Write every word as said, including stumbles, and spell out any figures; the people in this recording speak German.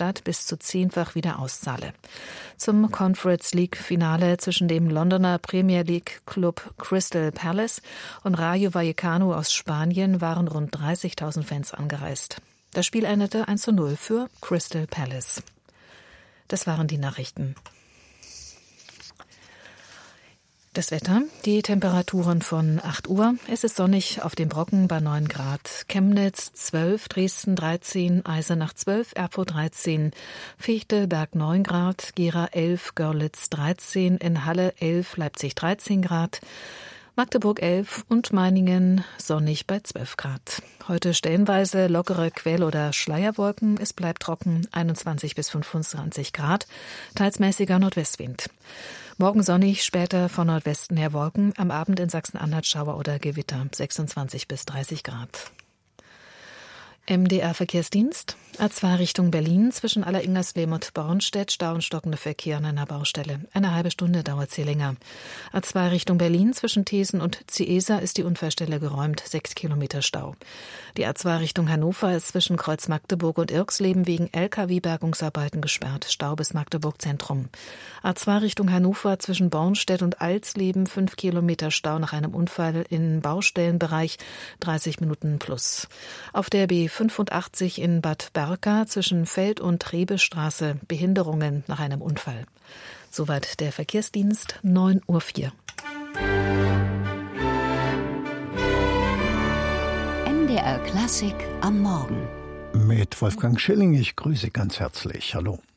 Stadt bis zu zehnfach wieder auszahle. Zum Conference League-Finale zwischen dem Londoner Premier League-Club Crystal Palace und Rayo Vallecano aus Spanien waren rund dreißigtausend Fans angereist. Das Spiel endete eins zu null für Crystal Palace. Das waren die Nachrichten. Das Wetter, die Temperaturen von acht Uhr. Es ist sonnig auf dem Brocken bei neun Grad. Chemnitz zwölf, Dresden dreizehn, Eisenach zwölf, Erfurt dreizehn, Fichtelberg neun Grad, Gera elf, Görlitz dreizehn, in Halle elf, Leipzig dreizehn Grad, Magdeburg elf und Meiningen sonnig bei zwölf Grad. Heute stellenweise lockere Quell- oder Schleierwolken. Es bleibt trocken, einundzwanzig bis fünfundzwanzig Grad, teils mäßiger Nordwestwind. Morgen sonnig, später von Nordwesten her Wolken, am Abend in Sachsen-Anhalt Schauer oder Gewitter, sechsundzwanzig bis dreißig Grad. M D R-Verkehrsdienst, A zwei Richtung Berlin, zwischen Alleringers-Lehm und Bornstedt, Stau und stockender Verkehr an einer Baustelle. Eine halbe Stunde dauert sie länger. A zwei Richtung Berlin, zwischen Thesen und Ziesa ist die Unfallstelle geräumt, sechs Kilometer Stau. Die A zwei Richtung Hannover ist zwischen Kreuz Magdeburg und Irxleben wegen L K W-Bergungsarbeiten gesperrt, Stau bis Magdeburg Zentrum. A zwei Richtung Hannover zwischen Bornstedt und Alsleben, fünf Kilometer Stau nach einem Unfall im Baustellenbereich, dreißig Minuten plus. Auf der B fünfundachtzig in Bad Berka zwischen Feld- und Rebestraße Behinderungen nach einem Unfall. Soweit der Verkehrsdienst, neun Uhr vier. M D R Klassik am Morgen. Mit Wolfgang Schilling, ich grüße ganz herzlich. Hallo.